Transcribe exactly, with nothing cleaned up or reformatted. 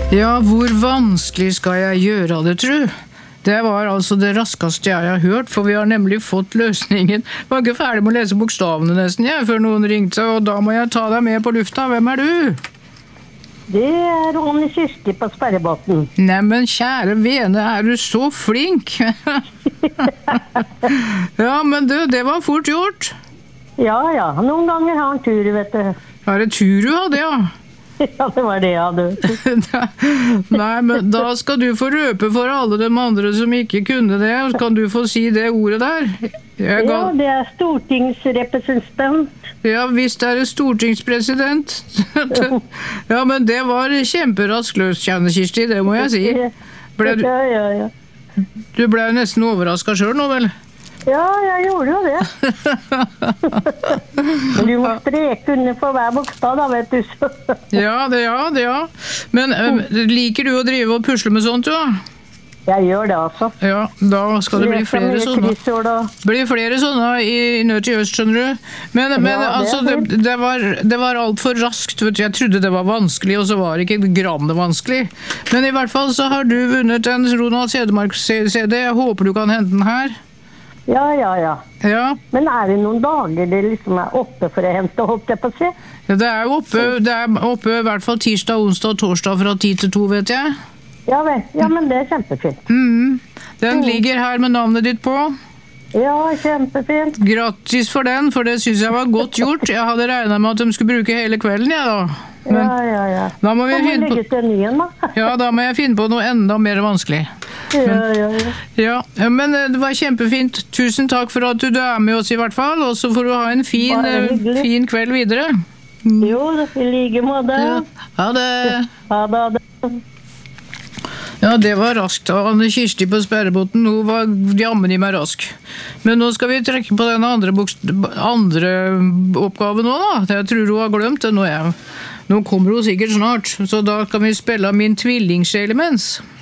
Ja, hvor vanskelig skal jeg gjøre det, tru? Det var altså det raskeste jeg har hørt, for vi har nemlig fått løsningen. Jeg var ikke ferdig med å lese bokstavene nesten, jeg, før noen ringte, og da må jeg ta deg med på lufta. Hvem er du? Det er Ronny Kirsti på Sperrebåten. Neimen, kjære vene, er du så flink? Ja, men du, det var fort gjort. Ja, ja. Noen ganger har han tur, vet du. Er det tur du hadde, ja? Ja, det var det jeg hadde. Nei, men da skal du få røpe for alle de andre som ikke kunne det. Kan du få si det ordet der? Jeg ga... Ja, det er stortingsrepresentant. Ja, visst er det stortingspresident. Ja, men det var kjemperask løst, Kjenne Kirsti, det må jeg si. Ble du... Ja, ja, ja. Du ble nesten overrasket selv nå, vel? Ja, jeg gjorde jo det. Men du må streke under for hver bokstav, da, vet du. Ja, det, ja, det, ja. Men um, liker du å drive og pusle med sånt, du da? Jeg gjør det, altså. Ja, da skal det bli flere sånne. Det blir flere sånne i, i nødt i øst, skjønner du. Men, men ja, det, altså, det, det, var, det var alt for raskt, vet du. Jeg trodde det var vanskelig, og så var det ikke et gram det vanskelig. Men i hvert fall så har du vunnet en Ronald Cedermark-C D. Jeg håper du kan hente den her. Ja, ja, ja, ja. Men er det noen dager det liksom er oppe for å hente, holdt jeg på å se? Ja, det er jo oppe, det er oppe i hvert fall tirsdag, onsdag og torsdag fra ti til to, vet jeg. Ja vel, ja, men det er kjempefint. Mm. Den ligger her med navnet ditt på. Ja, kjempefint. Grattis for den, for det synes jeg var godt gjort. Jeg hadde regnet med at de skulle bruke hele kvelden, ja da. Men ja, ja, ja. Da må vi da må finne på... legges det en igjen, da. Ja, da må jeg finne på noe enda mer vanskelig. Men, ja, ja, ja. Ja, men det var kjempefint. Tusen takk for at du er med oss i hvert fall, og så får du ha en fin, fin kveld videre. Mm. Jo, i like måte. Ja. Ha det. Ha det, ha det. Ja, det var raskt. Anne Kirsti på Sperrebåten, hun var jammen i meg rask. Men nå skal vi trekke på den andre, andre oppgaven nå, da. Jeg tror hun har glemt det nå. Jeg. Nå kommer hun sikkert snart, så da kan vi spille min tvillingsjel imens.